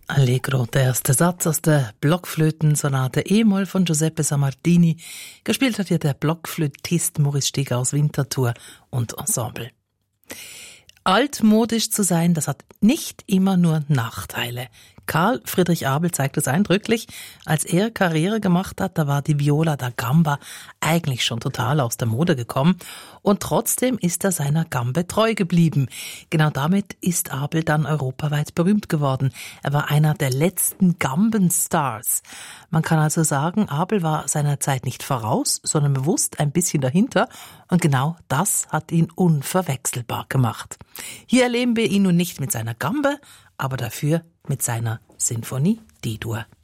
Allegro, der erste Satz aus der Blockflötensonate E-Moll von Giuseppe Sammartini. Gespielt hat hier der Blockflötist Maurice Steger aus Winterthur und Ensemble. Altmodisch zu sein, das hat nicht immer nur Nachteile. Karl Friedrich Abel zeigt es eindrücklich. Als er Karriere gemacht hat, da war die Viola da Gamba eigentlich schon total aus der Mode gekommen. Und trotzdem ist er seiner Gambe treu geblieben. Genau damit ist Abel dann europaweit berühmt geworden. Er war einer der letzten Gambenstars. Man kann also sagen, Abel war seiner Zeit nicht voraus, sondern bewusst ein bisschen dahinter. Und genau das hat ihn unverwechselbar gemacht. Hier erleben wir ihn nun nicht mit seiner Gambe, aber dafür mit seiner Sinfonie D-Dur.